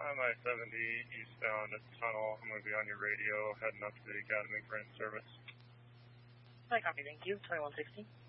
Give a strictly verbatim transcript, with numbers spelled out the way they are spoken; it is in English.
I'm I seventy eastbound at the tunnel. I'm going to be on your radio heading up to the Academy for in-service. I copy, thank you. twenty-one sixty.